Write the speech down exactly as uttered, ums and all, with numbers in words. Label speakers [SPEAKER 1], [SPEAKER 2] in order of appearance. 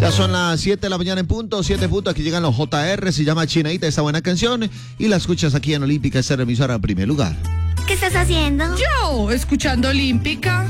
[SPEAKER 1] Ya son las siete de la mañana en punto, siete puntos, aquí llegan los J R, se llama Chinaita esta buena canción y la escuchas aquí en Olímpica, esta emisora en primer lugar.
[SPEAKER 2] ¿Qué estás haciendo?
[SPEAKER 3] Yo, escuchando Olímpica.